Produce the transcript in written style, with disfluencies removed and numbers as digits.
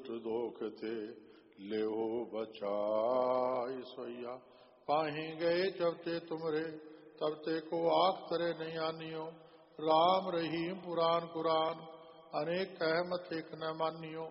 दुष्ट दोख थे लेहो बचाई सोया। पाही गए जब ते तुमरे तब ते को आख करे नहीं आनियो। राम रहीम पुराण कुरान अनेक कह मत एक न मानियो।